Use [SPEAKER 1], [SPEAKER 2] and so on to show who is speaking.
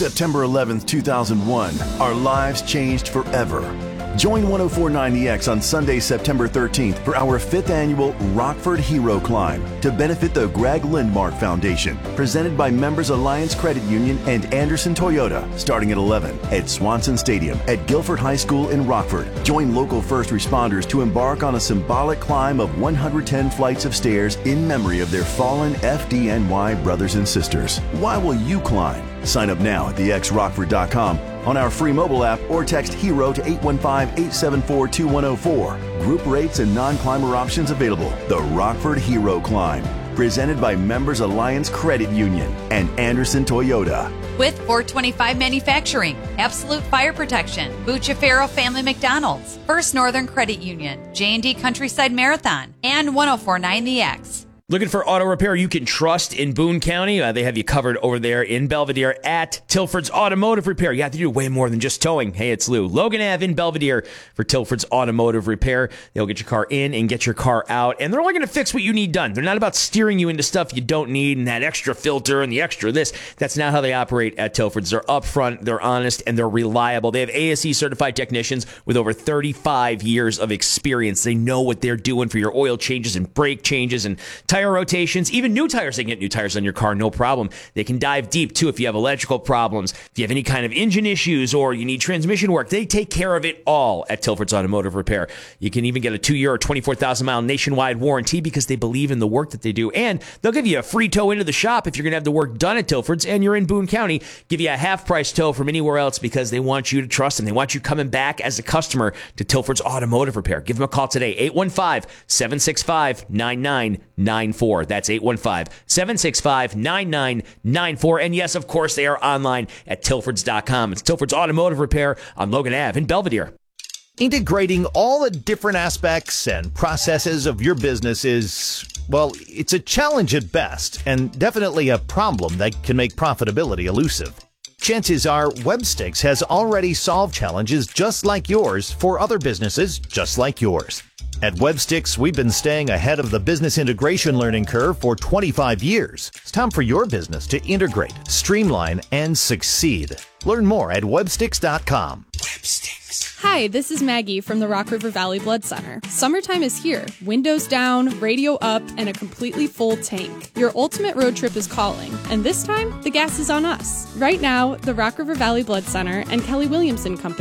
[SPEAKER 1] September 11th, 2001, our lives changed forever. Join 1049EX on Sunday, September 13th for our 5th annual Rockford Hero Climb to benefit the Greg Lindmark Foundation, presented by Members Alliance Credit Union and Anderson Toyota, starting at 11 at Swanson Stadium at Guilford High School in Rockford. Join local first responders to embark on a symbolic climb of 110 flights of stairs in memory of their fallen FDNY brothers and sisters. Why will you climb? Sign up now at thexrockford.com, on our free mobile app, or text HERO to 815-874-2104. Group rates and non-climber options available. The Rockford Hero Climb, presented by Members Alliance Credit Union and Anderson Toyota.
[SPEAKER 2] With 425 Manufacturing, Absolute Fire Protection, Bucciafero Family McDonald's, First Northern Credit Union, J&D Countryside Marathon, and 1049 The X.
[SPEAKER 3] Looking for auto repair you can trust in Boone County? They have you covered over there in Belvedere at Tilford's Automotive Repair. You have to do way more than just towing. Hey, it's Lou. Logan Ave in Belvedere for Tilford's Automotive Repair. They'll get your car in and get your car out, and they're only going to fix what you need done. They're not about steering you into stuff you don't need and that extra filter and the extra this. That's not how they operate at Tilford's. They're upfront, they're honest, and they're reliable. They have ASE certified technicians with over 35 years of experience. They know what they're doing for your oil changes and brake changes and tire rotations, even new tires. They can get new tires on your car, no problem. They can dive deep too if you have electrical problems, if you have any kind of engine issues, or you need transmission work. They take care of it all at Tilford's Automotive Repair. You can even get a 2-year or 24,000-mile nationwide warranty because they believe in the work that they do, and they'll give you a free tow into the shop if you're going to have the work done at Tilford's and you're in Boone County. Give you a half-price tow from anywhere else because they want you to trust them. They want you coming back as a customer to Tilford's Automotive Repair. Give them a call today, 815-765-9994. That's 815-765-9994. And yes, of course, they are online at Tilfords.com. It's Tilford's Automotive Repair on Logan Ave in Belvedere.
[SPEAKER 4] Integrating all the different aspects and processes of your business is, well, it's a challenge at best, and definitely a problem that can make profitability elusive. Chances are Webstix has already solved challenges just like yours for other businesses just like yours. At Webstix, we've been staying ahead of the business integration learning curve for 25 years. It's time for your business to integrate, streamline, and succeed. Learn more at Webstix.com.
[SPEAKER 5] Hi, this is Maggie from the Rock River Valley Blood Center. Summertime is here. Windows down, radio up, and a completely full tank. Your ultimate road trip is calling, and this time, the gas is on us. Right now, the Rock River Valley Blood Center and Kelly Williamson Company